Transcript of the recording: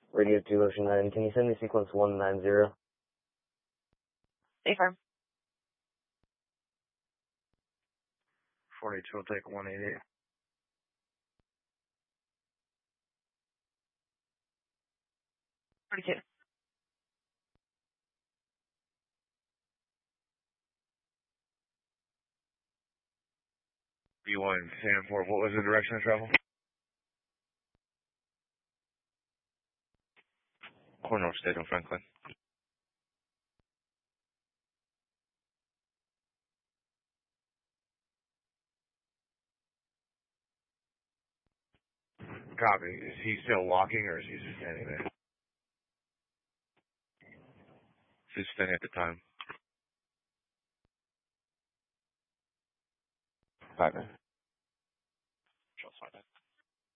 Radio 2 Ocean 9, can you send me sequence 190? Stay firm. 42 will take 188. Forty-two. B1 Sanford, what was the direction of travel? Corner State on Franklin. Copy. Is he still walking or is he just standing there? He's standing at the time. 5